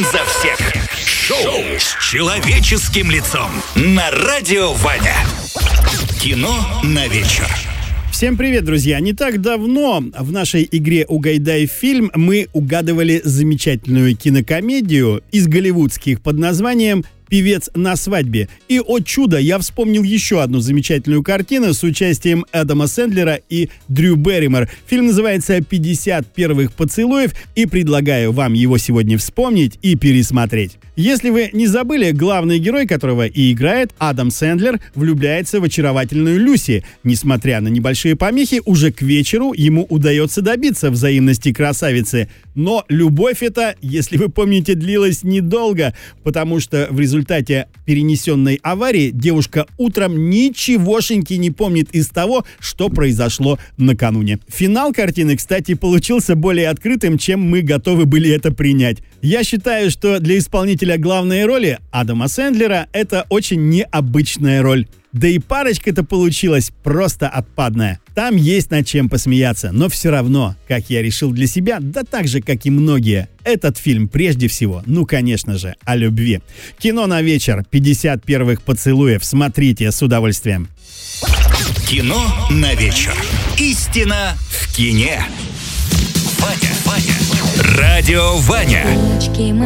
за всех. Шоу с человеческим лицом на Радио Ваня. Кино на вечер. Всем привет, друзья! Не так давно в нашей игре «Угайдай фильм» мы угадывали замечательную кинокомедию из голливудских под названием «Певец на свадьбе». И, о чудо, я вспомнил еще одну замечательную картину с участием Адама Сэндлера и Дрю Берримор. Фильм называется «50 первых поцелуев», и предлагаю вам его сегодня вспомнить и пересмотреть. Если вы не забыли, главный герой, которого и играет Адам Сэндлер, влюбляется в очаровательную Люси. Несмотря на небольшие помехи, уже к вечеру ему удается добиться взаимности красавицы. Но любовь эта, если вы помните, длилась недолго, потому что в результате перенесенной аварии девушка утром ничегошеньки не помнит из того, что произошло накануне. Финал картины, кстати, получился более открытым, чем мы готовы были это принять. Я считаю, что для исполнителя главной роли Адама Сэндлера это очень необычная роль. Да и парочка-то получилась просто отпадная. Там есть над чем посмеяться, но все равно, как я решил для себя, да так же, как и многие, этот фильм прежде всего, конечно же, о любви. Кино на вечер, 50 первых поцелуев, смотрите с удовольствием. Кино на вечер. Истина в кине. Ваня. Радио Ваня.